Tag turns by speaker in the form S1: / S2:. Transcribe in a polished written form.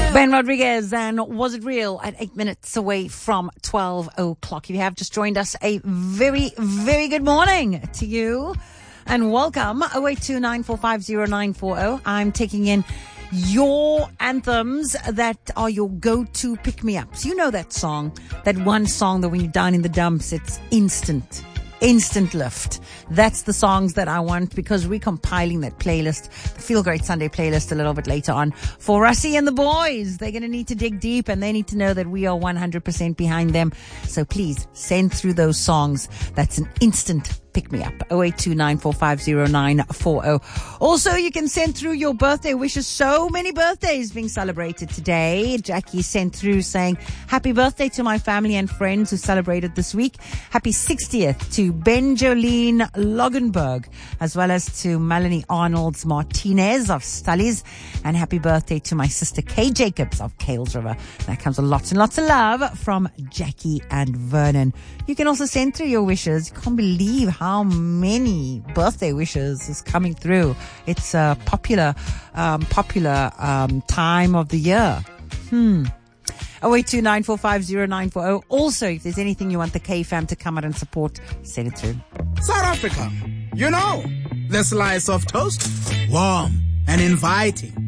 S1: Ben Rodriguez and Was It Real at 8 minutes away from 12 o'clock. If you have just joined us, a very, very good morning to you and welcome. 0829450940. I'm taking in your anthems that are your go-to pick-me-ups. You know that song, that one song that when you're down in the dumps, it's instant lift. That's the songs that I want because we're compiling that playlist, the Feel Great Sunday playlist, a little bit later on for Russie and the boys. They're going to need to dig deep and they need to know that we are 100% behind them. So please send through those songs. That's an instant pick me up. 0829450940. Also, you can send through your birthday wishes. So many birthdays being celebrated today. Jackie sent through saying, happy birthday to my family and friends who celebrated this week. Happy 60th to Benjolene Loganberg, as well as to Melanie Arnolds Martinez of Stully's. And happy birthday to my sister Kay Jacobs of Kales River. That comes with lots and lots of love from Jackie and Vernon. You can also send through your wishes. You can't believe how many birthday wishes is coming through. It's a popular time of the year. 0829450940. Also, if there's anything you want the K-Fam to come out and support, send it through.
S2: South Africa, you know, the slice of toast, warm and inviting.